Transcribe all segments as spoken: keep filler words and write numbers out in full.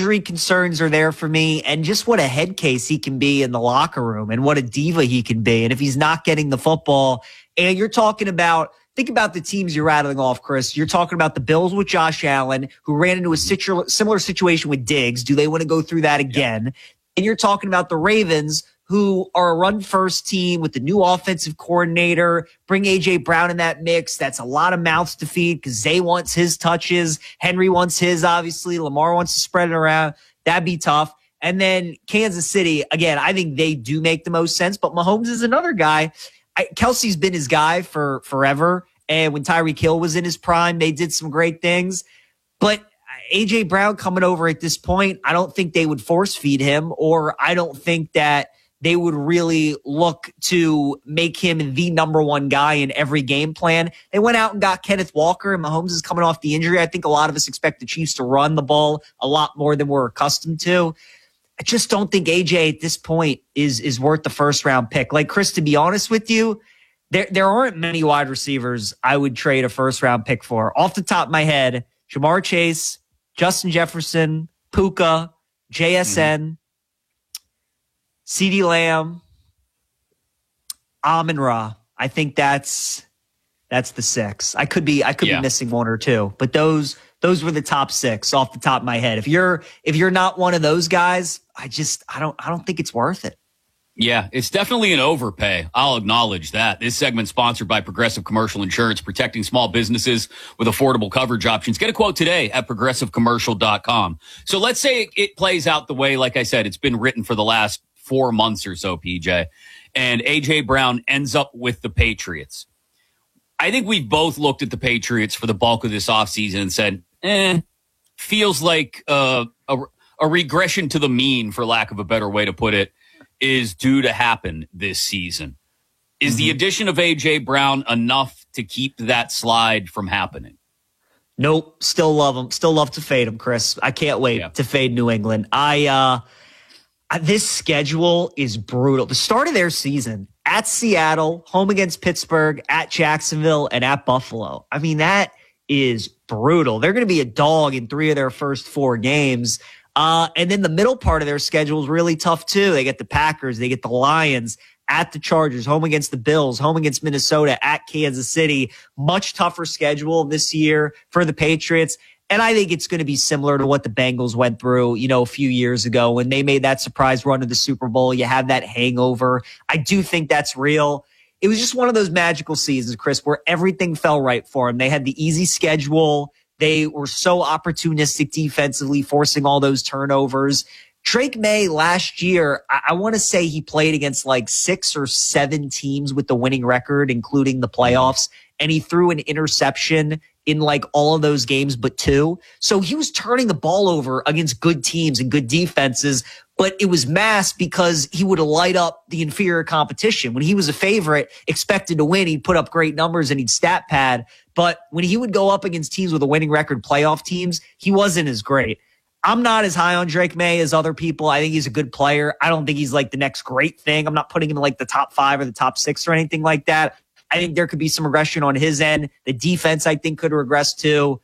injury concerns are there for me, and just what a head case he can be in the locker room and what a diva he can be. And if he's not getting the football, and you're talking about, think about the teams you're rattling off, Chris. You're talking about the Bills with Josh Allen, who ran into a situ- similar situation with Diggs. Do they want to go through that again? Yep. And you're talking about the Ravens, who are a run-first team with the new offensive coordinator. Bring A J. Brown in that mix. That's a lot of mouths to feed because Zay wants his touches. Henry wants his, obviously. Lamar wants to spread it around. That'd be tough. And then Kansas City, again, I think they do make the most sense, but Mahomes is another guy. I, Kelsey's been his guy for forever, and when Tyreek Hill was in his prime, they did some great things. But A J. Brown coming over at this point, I don't think they would force feed him, or I don't think that they would really look to make him the number one guy in every game plan. They went out and got Kenneth Walker, and Mahomes is coming off the injury. I think a lot of us expect the Chiefs to run the ball a lot more than we're accustomed to. I just don't think A J at this point is is worth the first round pick. Like, Chris, to be honest with you, there there aren't many wide receivers I would trade a first round pick for. Off the top of my head, Jamar Chase, Justin Jefferson, Puka, J S N, mm-hmm. CeeDee Lamb, Amon-Ra. I think that's that's the six. I could be I could yeah. be missing one or two, but those those were the top six off the top of my head. If you're if you're not one of those guys, I just I don't I don't think it's worth it. Yeah, it's definitely an overpay. I'll acknowledge that. This segment sponsored by Progressive Commercial Insurance, protecting small businesses with affordable coverage options. Get a quote today at progressive commercial dot com. So let's say it plays out the way, like I said, it's been written for the last four months or so, P J, and A J. Brown ends up with the Patriots. I think we've both looked at the Patriots for the bulk of this offseason and said, eh, feels like uh, a, a regression to the mean, for lack of a better way to put it, is due to happen this season. Is mm-hmm. the addition of A J. Brown enough to keep that slide from happening? Nope. Still love him. Still love to fade him, Chris. I can't wait yeah. to fade New England. I, uh, This schedule is brutal. The start of their season at Seattle, home against Pittsburgh, at Jacksonville, and at Buffalo. I mean, that is brutal. They're going to be a dog in three of their first four games. Uh, and then the middle part of their schedule is really tough, too. They get the Packers, they get the Lions, at the Chargers, home against the Bills, home against Minnesota, at Kansas City. Much tougher schedule this year for the Patriots. And I think it's going to be similar to what the Bengals went through, you know, a few years ago when they made that surprise run to the Super Bowl. You have that hangover. I do think that's real. It was just one of those magical seasons, Chris, where everything fell right for them. They had the easy schedule. They were so opportunistic defensively, forcing all those turnovers. Drake May last year, I, I want to say he played against like six or seven teams with the winning record, including the playoffs, and he threw an interception in like all of those games but two. So he was turning the ball over against good teams and good defenses, but it was masked because he would light up the inferior competition. When he was a favorite, expected to win, he'd put up great numbers and he'd stat pad. But when he would go up against teams with a winning record, playoff teams, he wasn't as great. I'm not as high on Drake May as other people. I think he's a good player. I don't think he's like the next great thing. I'm not putting him in like the top five or the top six or anything like that. I think there could be some regression on his end. The defense, I think, could regress too.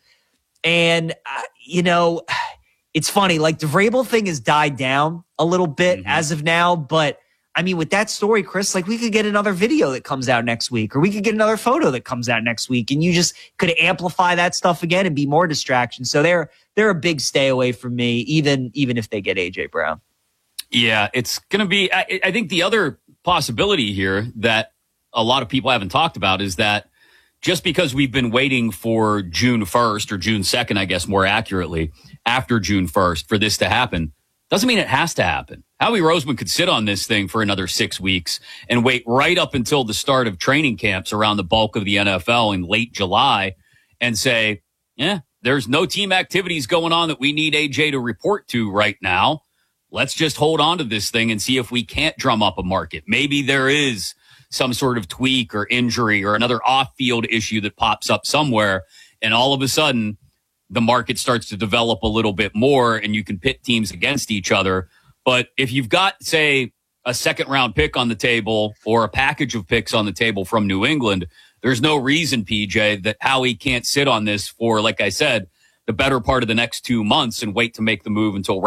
And, uh, you know, it's funny. Like, the Vrabel thing has died down a little bit mm-hmm. as of now. But, I mean, with that story, Chris, like, we could get another video that comes out next week, or we could get another photo that comes out next week, and you just could amplify that stuff again and be more distraction. So they're they're a big stay away from me, even, even if they get A J. Brown. Yeah, it's going to be – I think the other possibility here that a lot of people haven't talked about is that just because we've been waiting for June first or June second, I guess more accurately, after June first for this to happen, doesn't mean it has to happen. Howie Roseman could sit on this thing for another six weeks and wait right up until the start of training camps around the bulk of the N F L in late July and say, yeah, there's no team activities going on that we need A J to report to right now. Let's just hold on to this thing and see if we can't drum up a market. Maybe there is some sort of tweak or injury or another off-field issue that pops up somewhere, and all of a sudden the market starts to develop a little bit more and you can pit teams against each other. But if you've got, say, a second-round pick on the table or a package of picks on the table from New England, there's no reason, P J, that Howie can't sit on this for, like I said, the better part of the next two months and wait to make the move until